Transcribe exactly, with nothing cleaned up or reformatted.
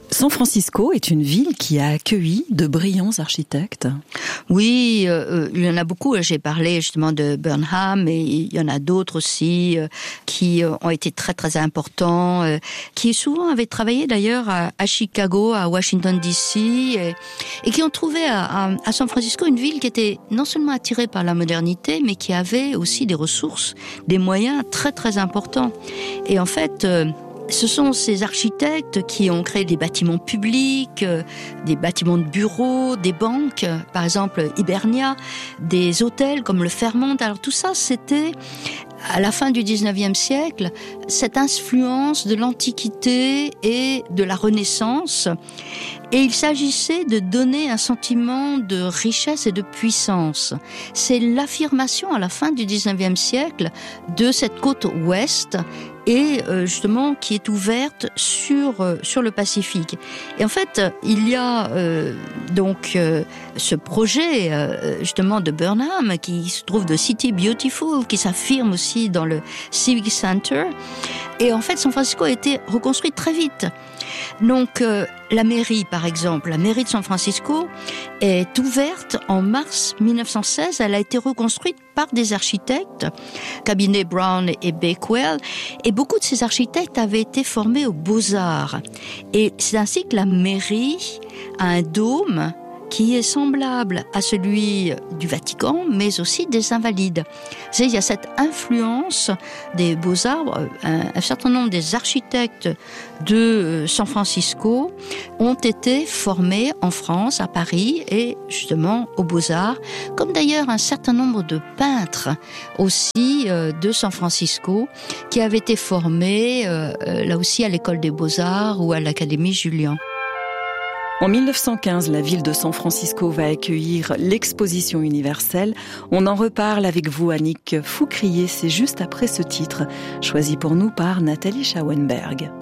San Francisco est une ville qui a accueilli de brillants architectes. Oui, euh, il y en a beaucoup. J'ai parlé justement de Burnham, et il y en a d'autres aussi euh, qui ont été très très importants, euh, qui souvent avaient travaillé d'ailleurs à, à Chicago, à Washington D C, et, et qui ont trouvé à, à, à San Francisco une ville qui était non seulement attirée par la modernité, mais qui avait aussi des ressources, des moyens très très importants. Et en fait, euh, ce sont ces architectes qui ont créé des bâtiments publics, euh, des bâtiments de bureaux, des banques, euh, par exemple Hibernia, des hôtels comme le Fairmont. Alors tout ça, c'était à la fin du dix-neuvième siècle, cette influence de l'Antiquité et de la Renaissance. Et il s'agissait de donner un sentiment de richesse et de puissance. C'est l'affirmation à la fin du dix-neuvième siècle de cette côte ouest et euh, justement qui est ouverte sur euh, sur le Pacifique. Et en fait, il y a euh, donc euh, ce projet euh, justement de Burnham qui se trouve de City Beautiful, qui s'affirme aussi dans le Civic Center. Et en fait, San Francisco a été reconstruite très vite. Donc, euh, la mairie, par exemple, la mairie de San Francisco est ouverte en mars mille neuf cent seize. Elle a été reconstruite par des architectes, cabinet Brown et Bakewell. Et beaucoup de ces architectes avaient été formés aux Beaux-Arts. Et c'est ainsi que la mairie a un dôme qui est semblable à celui du Vatican, mais aussi des Invalides. C'est, il y a cette influence des Beaux-Arts. Un, un certain nombre des architectes de San Francisco ont été formés en France, à Paris, et justement aux Beaux-Arts, comme d'ailleurs un certain nombre de peintres aussi euh, de San Francisco, qui avaient été formés euh, là aussi à l'école des Beaux-Arts ou à l'Académie Julian. En mille neuf cent quinze, la ville de San Francisco va accueillir l'exposition universelle. On en reparle avec vous, Annick Foucrier. C'est juste après ce titre, choisi pour nous par Nathalie Schauenberg.